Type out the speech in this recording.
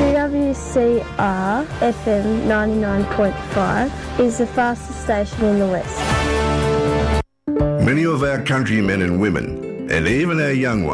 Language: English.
2WCR FM 99.5 is the fastest station in the West. Many of our countrymen and women, and even our young ones,